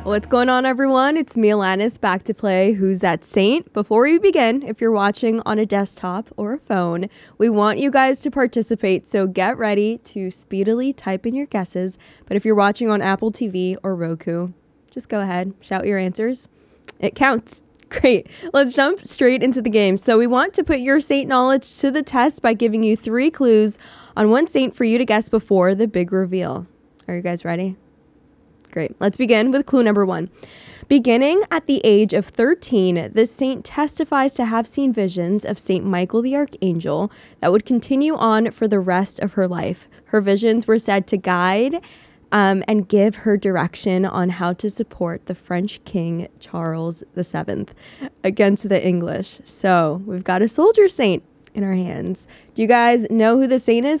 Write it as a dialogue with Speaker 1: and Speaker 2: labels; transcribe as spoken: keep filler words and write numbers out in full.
Speaker 1: What's going on, everyone? It's me, Alanis, back to play Who's That Saint? Before we begin, if you're watching on a desktop or a phone, we want you guys to participate, so get ready to speedily type in your guesses. But if you're watching on Apple T V or Roku, just go ahead, shout your answers. It counts. Great. Let's jump straight into the game. So we want to put your saint knowledge to the test by giving you three clues on one saint for you to guess before the big reveal. Are you guys ready? Great. Let's begin with clue number one. Beginning at the age of thirteen, this saint testifies to have seen visions of Saint Michael the Archangel that would continue on for the rest of her life. Her visions were said to guide um, and give her direction on how to support the French King Charles the Seventh against the English. So we've got a soldier saint in our hands. Do you guys know who the saint is?